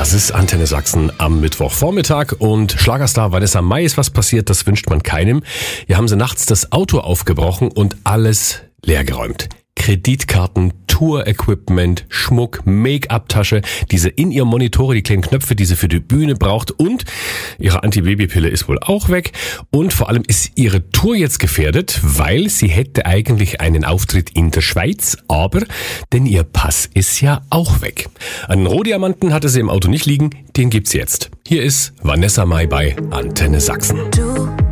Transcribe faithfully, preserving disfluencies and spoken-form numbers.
Das ist Antenne Sachsen am Mittwochvormittag und Schlagerstar Vanessa Mai ist was passiert, das wünscht man keinem. Hier haben sie nachts das Auto aufgebrochen und alles leergeräumt. Kreditkarten, Tour-Equipment, Schmuck, Make-up-Tasche, diese in ihr Monitore, die kleinen Knöpfe, die sie für die Bühne braucht und ihre Antibabypille ist wohl auch weg und vor allem ist ihre Tour jetzt gefährdet, weil sie hätte eigentlich einen Auftritt in der Schweiz, aber denn ihr Pass ist ja auch weg. Einen Rohdiamanten hatte sie im Auto nicht liegen, den gibt's jetzt. Hier ist Vanessa Mai bei Antenne Sachsen. Du